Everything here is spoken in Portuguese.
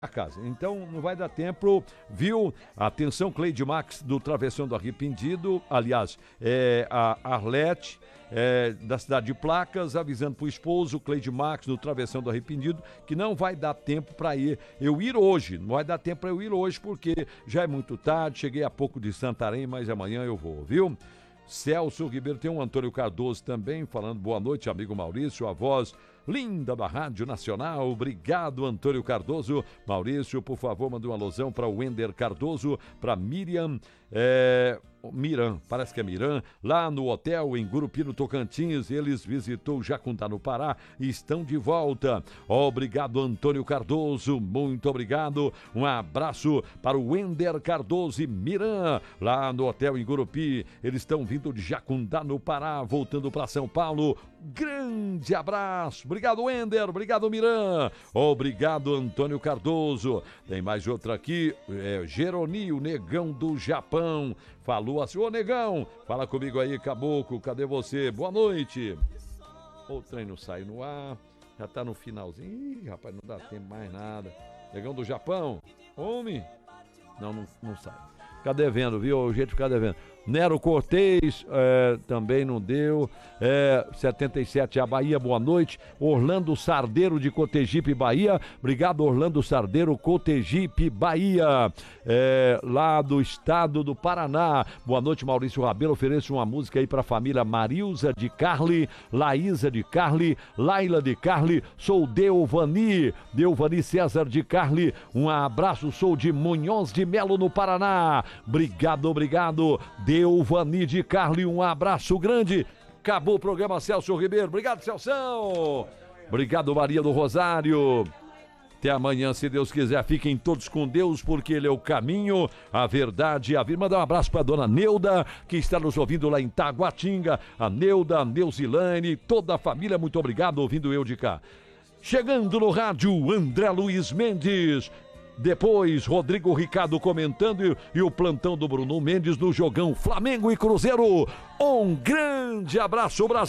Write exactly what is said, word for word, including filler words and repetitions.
a casa. Então não vai dar tempo, viu? Atenção, Cleide Max do Travessão do Arrependido, aliás, é a Arlete, é, da cidade de Placas, avisando pro esposo, Cleide Max do Travessão do Arrependido, que não vai dar tempo para ir, eu ir hoje, não vai dar tempo para eu ir hoje, porque já é muito tarde, cheguei há pouco de Santarém, mas amanhã eu vou, viu? Celso Ribeiro, tem um Antônio Cardoso também, falando boa noite, amigo Maurício, a voz linda da Rádio Nacional, obrigado Antônio Cardoso. Maurício, por favor, manda uma alusão para o Wender Cardoso, para Miriam, é... Miran, parece que é Miran, lá no hotel em Gurupino, Tocantins, eles visitou Jacundá no Pará e estão de volta. Obrigado Antônio Cardoso, muito obrigado, um abraço para o Wender Cardoso e Miran, lá no hotel em Gurupi, eles estão vindo de Jacundá no Pará, voltando para São Paulo, grande abraço, obrigado Wender, obrigado Miran, obrigado Antônio Cardoso. Tem mais outra aqui, é Geroni, o negão do Japão, falou assim, ô negão, fala comigo aí, caboclo, cadê você? Boa noite. O trem não sai no ar, já tá no finalzinho. Ih, rapaz, não dá tempo mais nada. Negão do Japão, homem. Não, não, não sai. Fica devendo, viu? O jeito de ficar devendo. Nero Cortez, é, também não deu. É, setenta e sete, a Bahia, boa noite. Orlando Sardeiro de Cotegipe, Bahia. Obrigado, Orlando Sardeiro, Cotegipe, Bahia. É, lá do estado do Paraná. Boa noite, Maurício Rabelo. Ofereço uma música aí pra família Marilza de Carli, Laísa de Carli, Laila de Carli. Sou Deuvani, Deuvani César de Carli. Um abraço, sou de Munhoz de Melo, no Paraná. Obrigado, obrigado. Deuvani de Carli, um abraço grande. Acabou o programa, Celso Ribeiro. Obrigado, Celção. Obrigado, Maria do Rosário. Até amanhã, se Deus quiser. Fiquem todos com Deus, porque Ele é o caminho, a verdade e a vida. Mandar um abraço para a dona Neuda, que está nos ouvindo lá em Taguatinga. A Neuda, a Neuzilane, toda a família, muito obrigado, ouvindo eu de cá. Chegando no rádio, André Luiz Mendes. Depois, Rodrigo Ricardo comentando e, e o plantão do Bruno Mendes no jogão Flamengo e Cruzeiro. Um grande abraço, Brasil!